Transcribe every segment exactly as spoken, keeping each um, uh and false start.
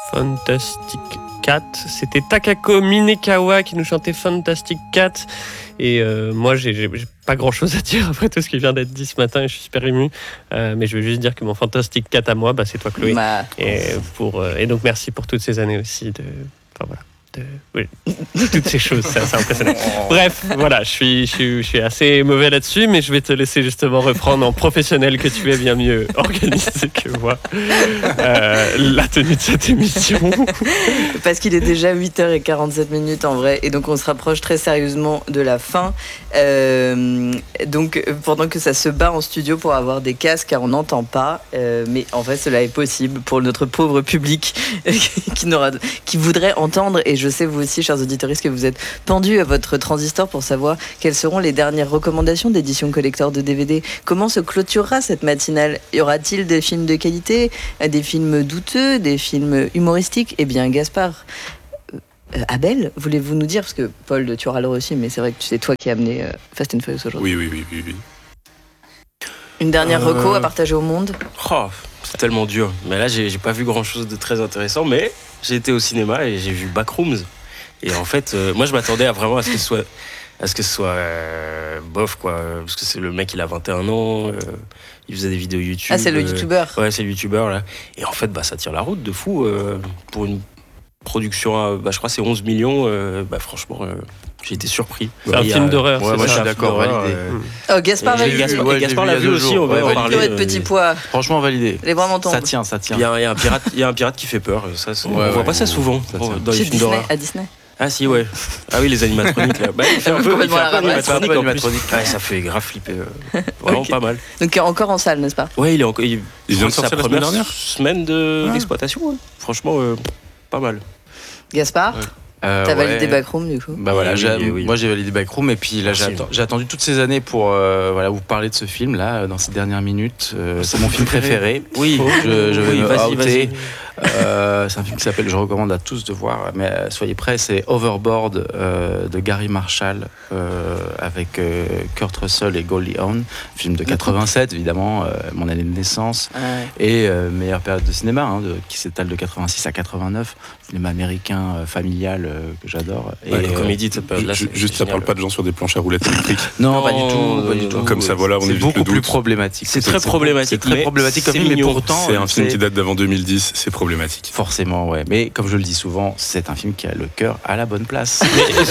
Fantastic Cat. C'était Takako Minekawa qui nous chantait Fantastic Cat. Et euh, moi, j'ai, j'ai, j'ai pas grand-chose à dire après tout ce qui vient d'être dit ce matin et je suis super ému. Euh, mais je veux juste dire que mon Fantastic Cat à moi, bah, c'est toi, Chloé. Bah. Et, pour, euh, et donc, merci pour toutes ces années aussi. De, enfin, voilà. De, oui, toutes ces choses, c'est assez impressionnant. Bref, voilà, je suis, je, suis, je suis assez mauvais là-dessus, mais je vais te laisser justement reprendre en professionnel que tu es bien mieux organisé que moi euh, la tenue de cette émission. Parce qu'il est déjà huit heures quarante-sept minutes en vrai, et donc on se rapproche très sérieusement de la fin. Euh, donc pendant que ça se bat en studio pour avoir des casques, car on n'entend pas, euh, mais en fait cela est possible pour notre pauvre public qui, n'aura, qui voudrait entendre. Et je sais, vous aussi, chers auditeurs, que vous êtes pendus à votre transistor pour savoir quelles seront les dernières recommandations d'édition collector de D V D. Comment se clôturera cette matinale ? Y aura-t-il des films de qualité, des films douteux, des films humoristiques ? Eh bien, Gaspard, euh, Abel, voulez-vous nous dire, parce que Paul, tu auras le reçu, mais c'est vrai que c'est toi qui as amené euh, Fast and Furious aujourd'hui. Oui, oui, oui, oui, oui. Une dernière Euh... reco à partager au monde ? Oh, c'est tellement dur. Mais là, j'ai, j'ai pas vu grand-chose de très intéressant, mais j'ai été au cinéma et j'ai vu Backrooms. Et en fait, euh, moi, je m'attendais à vraiment à ce que ce soit, à ce que ce soit euh, bof, quoi. Parce que c'est le mec, il a vingt et un ans, euh, il faisait des vidéos YouTube. Ah, c'est le youtubeur. Euh, ouais, c'est le youtubeur, là. Et en fait, bah, ça tire la route de fou. Euh, pour une production, à, bah, je crois que c'est onze millions. Euh, bah, franchement, euh, j'ai été surpris. C'est un et, film euh, d'horreur. Ouais, c'est moi, ça, je suis d'accord, validé. Euh, Oh, Gaspard et, va et Gaspard, ouais, et Gaspard j'ai l'a vu vu il y a deux aussi, jours. on va Ouais, en validé. parler. Purée de petits pois. Franchement, validé. Les bras m'en tombent. Ça tient, ça tient. Il y, a, il y a un pirate, il y a un pirate qui fait peur. Ça, c'est, Ouais, on ouais, voit pas ouais, ça souvent ça dans tient. les Chez films Disney, d'horreur. à Disney. Ah si, ouais. Ah oui, les animatroniques là. Bah, il fait un peu, il fait Complètement un la peu ramasse. animatronique en plus. Animatronique. Ouais, ça fait grave flipper. euh, Vraiment Ok. pas mal. Donc encore en salle, n'est-ce pas ? Ouais, il est encore. Il, Il vient de c'est sortir sa la semaine première dernière semaine de, Ah. d'exploitation. Ouais. Franchement, euh, pas mal. Gaspard, Ouais. Euh, t'as ouais. validé Backroom du coup ? Bah voilà, Oui, j'ai, oui, oui. moi j'ai validé Backroom et puis là j'ai, Merci. atten- j'ai attendu toutes ces années pour euh, voilà, vous parler de ce film là dans ces dernières minutes. Euh, c'est mon film préféré. Oui, Je, je vais oui, me vas-y, outer. vas-y. Euh, c'est un film qui s'appelle, je recommande à tous de voir, mais euh, soyez prêts, c'est Overboard euh, de Gary Marshall euh, avec euh, Kurt Russell et Goldie Hawn, film de quatre-vingt-sept évidemment, euh, mon année de naissance, Ouais. et euh, meilleure période de cinéma hein, de, qui s'étale de quatre-vingt-six à quatre-vingt-neuf, cinéma américain euh, familial euh, que j'adore. Et, Ouais, les euh, comédies de cette période-là. Ju- c'est Juste, ça génial, parle ouais. pas de gens sur des planches à roulettes électriques. non, Non, pas du tout, pas du euh, tout. Comme ça, voilà, on c'est évite beaucoup le plus doute. problématique. C'est très problématique. C'est très mais problématique comme c'est film, mais mignon. pourtant C'est un film c'est- qui date d'avant deux mille dix, c'est problématique. Forcément, ouais. Mais comme je le dis souvent, c'est un film qui a le cœur à la bonne place.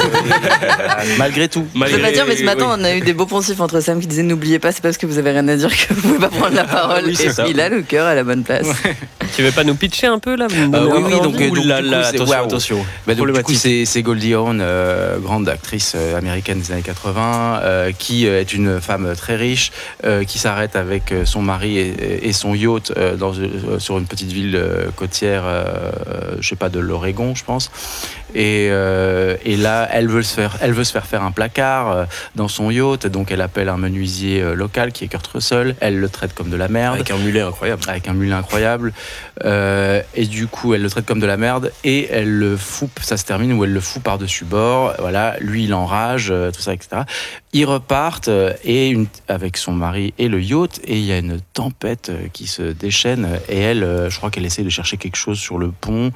Malgré tout. Je peux pas dire, mais ce matin, on a eu des beaux poncifs entre Sam qui disaient n'oubliez pas, c'est parce que vous avez rien à dire que vous pouvez pas prendre la parole. Oui, c'est Et ça. il a le cœur à la bonne place. Tu veux pas nous pitcher un peu là ? Euh, oui, oui, donc, Ouh donc, là du coup, là, c'est- attention, waouh. attention. Bah, donc, du coup, Problématique. c'est, c'est Goldie Hawn, euh, grande actrice euh, américaine des années quatre-vingts, euh, qui euh, est une femme très riche, euh, qui s'arrête avec euh, son mari et, et son yacht euh, dans, euh, sur une petite ville euh, côtière, euh, je sais pas, de l'Oregon, je pense. Et, euh, et là, elle veut se faire, elle veut se faire faire un placard euh, dans son yacht, donc elle appelle un menuisier euh, local qui est Kurt Russell. Elle le traite comme de la merde. Avec un mulet incroyable. Avec un mulet incroyable. Euh, et du coup, elle le traite comme de la merde et elle le fout, ça se termine où elle le fout par-dessus bord. Voilà, lui, il enrage, euh, tout ça, et cetera. Ils repartent euh, et une, avec son mari et le yacht et il y a une tempête euh, qui se déchaîne et elle, euh, je crois qu'elle essaie de chercher quelque chose sur le pont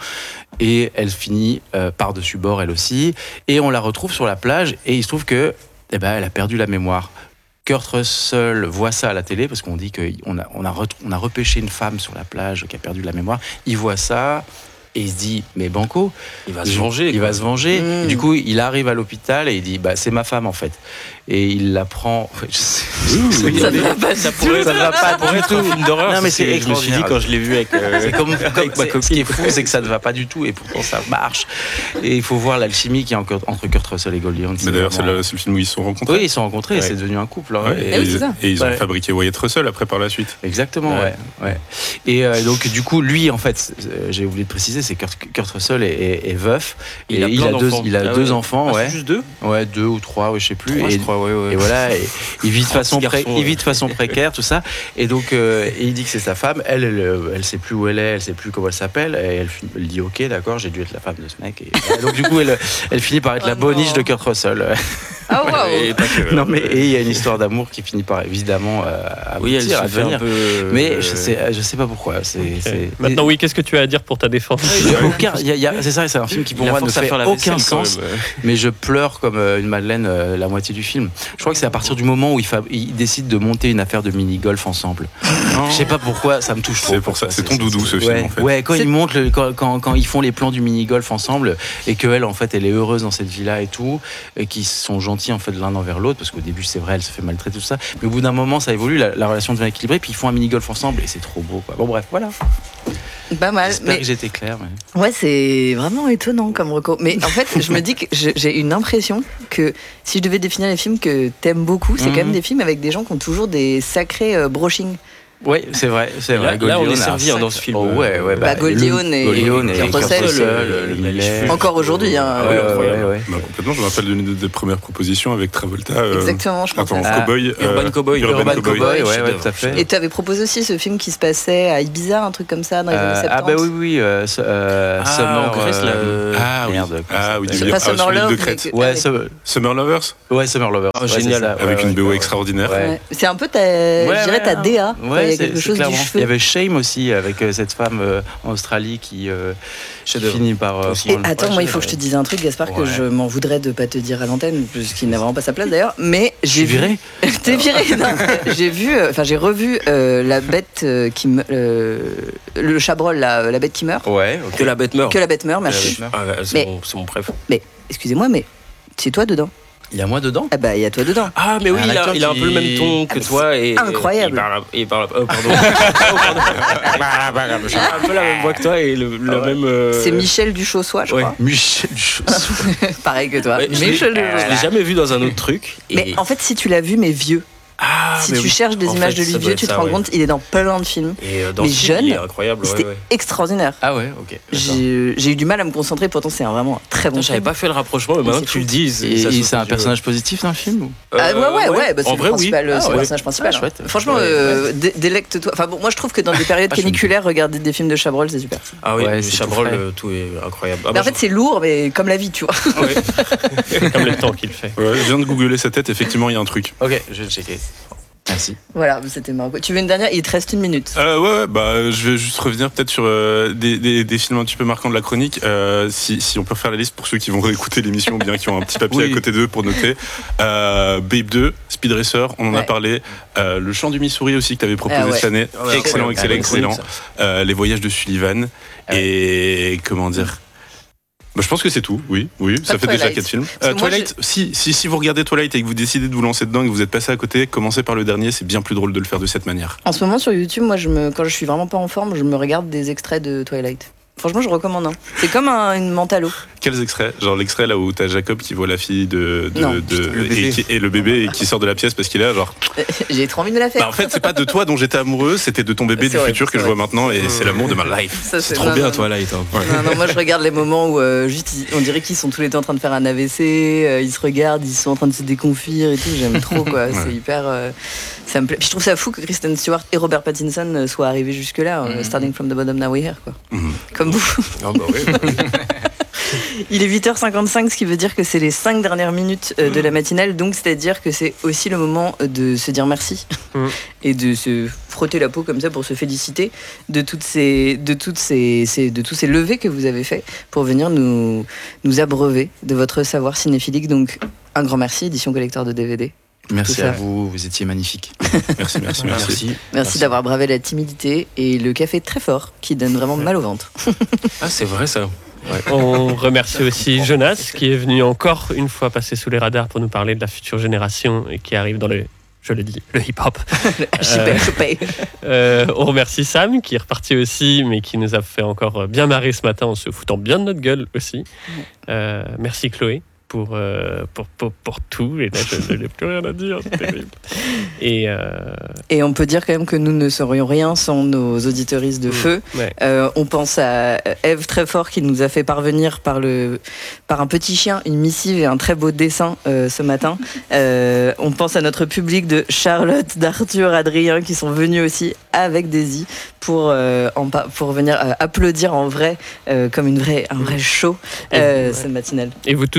et elle finit euh, par-dessus bord elle aussi. Et on la retrouve sur la plage et il se trouve que, eh ben, elle a perdu la mémoire. Kurt Russell voit ça à la télé parce qu'on dit qu'on a, on a, ret- on a repêché une femme sur la plage qui a perdu la mémoire. Il voit ça et il se dit mais banco, Il va se venger. il quoi. va se venger. Mmh. Du coup, il arrive à l'ôpital et il dit bah c'est ma femme en fait. Et il la prend. Je sais- Ça ne va pas Ça du pourrait tout. être, ça pas pourrait du être tout. un film d'horreur. Non, mais c'est je me suis dit extraordinaire. quand je l'ai vu avec, euh, C'est comme, comme avec ma c'est- ce qui est copine. fou, c'est que ça ne va pas du tout et pourtant ça marche. Et il faut voir l'alchimie qu'il y a encore entre Kurt Russell et Goldie Hawn. Mais d'ailleurs, c'est vraiment- le, c'est le film où ils se sont rencontrés. Oui, ils sont rencontrés, Ouais. c'est devenu un couple. hein. Ouais, Et- et, Ah oui, ils, c'est ça. et ils ont Ouais. fabriqué Wyatt Russell après par la suite. Exactement, ouais. Ouais. ouais. Et euh, donc, du coup, lui, en fait, euh, j'ai oublié de préciser, c'est Kurt, Kurt Russell est, est- est veuf. Et Il a il plein a deux, d'enfants. il a Ah deux ouais. enfants, Ah, ouais. c'est juste deux. Ouais, deux ou trois, ouais, je sais plus. Trois, et, je crois, ouais, ouais. et voilà, et il vit de Trois façon, petits pré- garçons, il vit ouais. de façon précaire, tout ça. Et donc, euh, et il dit que c'est sa femme. Elle, elle, euh, elle sait plus où elle est, elle sait plus comment elle s'appelle. Et elle, fin- elle dit ok, d'accord, j'ai dû être la femme de ce mec. Et, voilà. Donc du coup, elle, elle finit par être Oh la boniche non. de Kurt Russell. Ah waouh. Et pas que. Non mais et il y a une histoire d'amour qui finit par évidemment euh, Oui, elle aboutir, se à fait un devenir. peu. euh, Mais je sais, je sais pas pourquoi. C'est, c'est... Maintenant, oui, qu'est-ce que tu as à dire pour ta défense? Il y a aucun, il y a- il y a- c'est ça, c'est un film qui pour il a moi ne force à fait faire la aucun vaisselle, quand sens. même. Mais je pleure comme euh, une madeleine euh, la moitié du film. Je crois que c'est à partir du moment où ils, fa- ils décident de monter une affaire de mini-golf ensemble. Je sais pas pourquoi, ça me touche trop. C'est pour ça, c'est ton doudou, ce film, Ouais, en fait. ouais, quand C'est- ils montent, le- quand, quand, quand ils font les plans du mini-golf ensemble et qu'elle, en fait, elle est heureuse dans cette vie-là et tout, et qu'ils sont gentils en fait l'un envers l'autre, parce qu'au début, c'est vrai, elle se fait maltraiter, tout ça. Mais au bout d'un moment, ça évolue, la, la relation devient équilibrée, puis ils font un mini-golf ensemble et c'est trop beau, quoi. Bon, bref, voilà. Pas mal. J'espère Mais que j'étais clair. Mais... ouais, c'est vraiment étonnant comme recours. Mais en fait, je me dis que je- j'ai une impression que si je devais définir les films que t'aimes beaucoup, c'est Mhm. quand même des films avec des gens qui ont toujours des sacrés euh, brochings. Oui, c'est vrai, c'est Là- vrai. là, Goldie on est Hawn a servi, un hein, dans sac- ce film. Oh, ouais, ouais. Bah, Goldie Hawn et Goldie Hawn et Kurt Kurt Russell, Russell, le- le il a les Miller. cheveux. Encore aujourd'hui, hein. Ouais, Ouais, ouais, incroyable. ouais, ouais. Bah, complètement, je me rappelle d'une des premières propositions avec Travolta. euh, Exactement, je pense. Attends, Ah, Cowboy. euh, Urban Cowboy. Urban, Urban Cowboy. Cowboy, ouais, ouais, chef-d'œuvre. tout à fait. Et tu avais proposé aussi ce film qui se passait à Ibiza, un truc comme ça, dans les années Euh, soixante-dix. ah bah oui oui euh, ce- euh, Ah, Summer en Grèce, là, euh, euh, Ah oui, merde, comment ah ça oui, s'appelle C'est du- pas ah, sur Summer l'île de Love, Crète. mais que- ouais avec- Summer, Summer Lovers, ouais Summer Lovers Ah, ouais, génial. c'est ça, avec ouais, une ouais, B O ouais. extraordinaire. Ouais. Ouais. C'est un peu ta, Ouais, je dirais ouais, ta D A. ouais, quoi. Il y a c'est- quelque c'est chose du clairement. cheveu. Il y avait Shame aussi avec euh, cette femme euh, en Australie qui, euh, qui Chef-d'œuvre. finit par euh, Aussi. Et prendre- attends, Ouais, moi, il faut que je te dise un truc, Gaspard, que Ouais. je m'en voudrais de pas te dire à l'antenne, puisqu'il n'a vraiment pas sa place d'ailleurs. Mais Je j'ai suis vu. viré. T'es viré. Non, j'ai vu, euh, enfin, j'ai revu euh, la bête euh, qui me, euh, le chabrol, la, la bête qui meurt. Ouais, ok. Que la bête meurt. Que la bête meurt, La merci. bête meurt. Ah, ouais, c'est Mais- mon, c'est mon préf. Mais excusez-moi, mais c'est toi dedans. Il y a moi dedans. Ah bah, il y a toi dedans. Ah, mais oui, Un il a, acteur il a un qui- peu le même ton Ah, que mais toi. Et, incroyable. Et, parle, et parle, oh, pardon. Oh, pardon. Il a un peu la même voix que toi et le, le Ah ouais. même. euh, C'est Michel Duchossois, je ouais. crois. Michel Duchossois. Pareil que toi. Ouais, je l'ai- Michel Je Duchossois. l'ai jamais vu dans un autre truc. et- Mais en fait, si tu l'as vu, mais vieux, Ah, si mais tu oui. cherches des En images fait, de lui ça doit vieux, être tu te ça, rends ouais. compte, il est dans plein de films. Et euh, dans Mais ce film, il est jeune, incroyable. C'était Ouais, ouais. extraordinaire. Ah ouais, ok. D'accord. J'ai j'ai eu du mal à me concentrer, pourtant c'est un- vraiment un très bon Putain, J'avais film. pas fait le rapprochement, mais Mais maintenant c'est que tu le fou. dis, Et, ça et saute c'est aux un yeux. personnage positif dans le film ou Ah ouais, ouais, ouais, bah, c'est en le vrai, oui. principal, Ah c'est le ouais. personnage principal. Ah, hein. chouette. Franchement, Ouais, euh, dé- délecte-toi. Enfin bon, moi je trouve que dans des périodes Ah, je me- caniculaires, regarder des films de Chabrol, c'est super. Ah oui, Ouais, le c'est Chabrol, tout frais. euh, tout est incroyable. Ah, Mais bah, en fait, c'est lourd, mais comme la vie, tu vois. je- ouais. Comme le temps qu'il fait. Ouais, je viens de googler sa tête, effectivement, il y a un truc. Ok, je vais le checker. Merci. Voilà, c'était marrant. Tu veux une dernière? Il te reste une minute. Euh, ouais, ouais, bah, je vais juste revenir peut-être sur euh, des, des, des films un petit peu marquants de la chronique. Euh, si, si on peut refaire la liste pour ceux qui vont réécouter l'émission ou bien qui ont un petit papier Oui. à côté d'eux pour noter. Euh, Babe deux, Speed Racer, on en a Ouais. parlé. Euh, le Chant du Missouri aussi que tu avais proposé Ah ouais. cette année. Ouais, excellent, ouais, excellent, ouais, excellent. chronique, ça. Euh, les Voyages de Sullivan. Ah ouais. Et comment dire bah, je pense que c'est tout, oui, oui, ça Pas fait déjà Twilight. quatre films. Parce que moi, Twilight, si, si, si vous regardez Twilight et que vous décidez de vous lancer dedans et que vous êtes passé à côté, commencez par le dernier, c'est bien plus drôle de le faire de cette manière. En ce moment sur YouTube, moi, je me, quand je suis vraiment pas en forme, je me regarde des extraits de Twilight. Franchement, je recommande. Hein. C'est comme un, une mentalo. Quels extraits? Genre l'extrait là où t'as Jacob qui voit la fille de, de, Non, de- putain, le bébé. et, qui- et le bébé et qui sort de la pièce parce qu'il est là genre. J'ai trop envie de me la faire. Bah en fait c'est pas de toi dont j'étais amoureux, c'était de ton bébé C'est du vrai, futur que c'est je vrai. vois maintenant et c'est l'amour de ma life. Ça, C'est trop non, bien, non, toi, là, Ethan. Non, non, moi je regarde les moments où euh, juste ils- on dirait qu'ils sont tous les deux en train de faire un A V C, euh, ils se regardent, ils sont en train de se déconfire et tout. J'aime trop quoi. Ouais. C'est hyper. euh, ça me plaît. Puis je trouve ça fou que Kristen Stewart et Robert Pattinson euh, soient arrivés jusque là, Mhm. starting from the bottom now we're here quoi. Mhm. Comme vous. Ah, bah oui. Il est huit heures cinquante-cinq, ce qui veut dire que c'est les cinq dernières minutes euh, de la matinale, donc c'est-à-dire que c'est aussi le moment de se dire merci Mm. et de se frotter la peau comme ça pour se féliciter de toutes ces, de toutes ces, ces- de tous ces levées que vous avez fait pour venir nous, nous abreuver de votre savoir cinéphilique. Donc un grand merci, édition collector de D V D. Merci ça. à vous, vous étiez magnifique. Merci, merci, merci. Merci, Merci. d'avoir bravé la timidité et le café très fort qui donne vraiment mal au ventre. Ah, c'est vrai, ça. On remercie aussi Jonas qui est venu encore une fois passer sous les radars pour nous parler de la future génération et qui arrive dans le, je le dis, le hip-hop. Chipé, chopé. Euh, on remercie Sam qui est reparti aussi mais qui nous a fait encore bien marrer ce matin en se foutant bien de notre gueule aussi. Euh, merci Chloé pour, euh, pour, pour, pour tout et là je n'ai plus rien à dire, c'est terrible. Et euh, Et on peut dire quand même que nous ne serions rien sans nos auditeuristes de feu. ouais. Euh, on pense à Eve très fort qui nous a fait parvenir par, le, par un petit chien une missive et un très beau dessin euh, ce matin. Euh, on pense à notre public de Charlotte, d'Arthur, Adrien qui sont venus aussi avec Daisy pour, euh, en pa- pour venir euh, applaudir en vrai, euh, comme une vraie, un vrai show, Et euh, vous, ouais. cette matinale. Et vous tous qui nous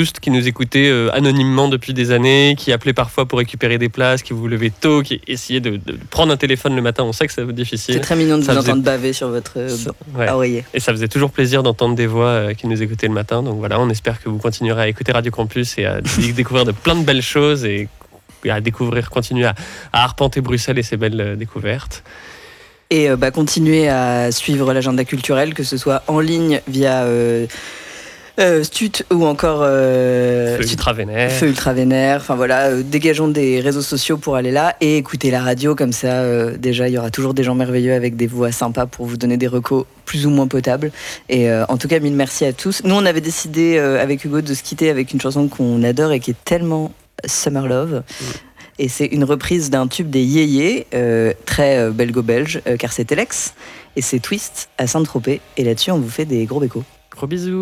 nous écoutaient euh, anonymement depuis des années, qui appelaient parfois pour récupérer des places, qui vous levaient tôt, qui essayaient de, de prendre un téléphone le matin. On sait que c'est difficile. C'est très mignon de Ça vous faisait- entendre baver sur votre euh, Ça- ouais. oreiller. Et ça faisait toujours plaisir d'entendre des voix euh, qui nous écoutaient le matin. Donc voilà, on espère que vous continuerez à écouter Radio Campus et à d- découvrir de plein de belles choses et et à découvrir, continuer à, à arpenter Bruxelles et ses belles euh, découvertes. Et euh, bah, continuez à suivre l'agenda culturel, que ce soit en ligne via euh, euh, Stut ou encore euh, Feu Stut- ultra vénère. Feu ultra vénère. Enfin voilà, euh, dégageons des réseaux sociaux pour aller là et écoutez la radio, comme ça euh, déjà il y aura toujours des gens merveilleux avec des voix sympas pour vous donner des recos plus ou moins potables. Et euh, en tout cas, mille merci à tous. Nous on avait décidé euh, avec Hugo de se quitter avec une chanson qu'on adore et qui est tellement Summer Love. Mm. Et c'est une reprise d'un tube des Yéyés, euh, très euh, belgo-belge, euh, car c'est Telex. Et c'est Twist à Saint-Tropez. Et là-dessus, on vous fait des gros bécos. Gros bisous.